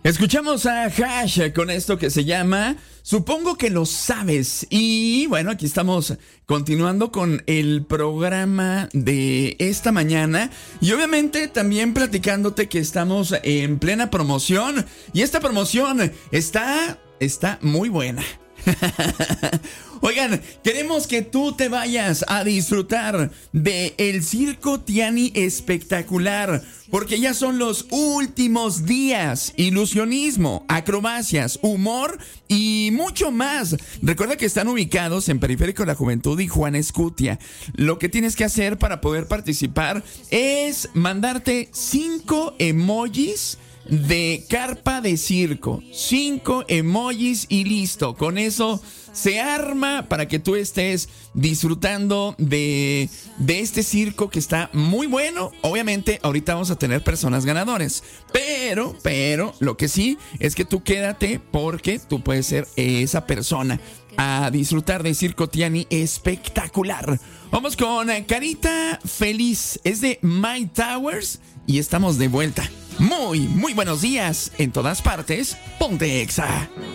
Escuchamos a Hash con esto que se llama Supongo que lo sabes. Y bueno, aquí estamos continuando con el programa de esta mañana. Y obviamente también platicándote que estamos en plena promoción. Y esta promoción está muy buena. Oigan, queremos que tú te vayas a disfrutar de el Circo Tiani Espectacular, porque ya son los últimos días. Ilusionismo, acrobacias, humor y mucho más. Recuerda que están ubicados en Periférico de la Juventud y Juan Escutia. Lo que tienes que hacer para poder participar es mandarte 5 emojis de carpa de circo. 5 emojis y listo. Con eso se arma para que tú estés disfrutando de este circo que está muy bueno. Obviamente ahorita vamos a tener personas ganadores, pero lo que sí es que tú quédate, porque tú puedes ser esa persona a disfrutar de Circo Tiani Espectacular. Vamos con Carita Feliz. Es de My Towers y estamos de vuelta. Muy buenos días en todas partes. Ponte Exa.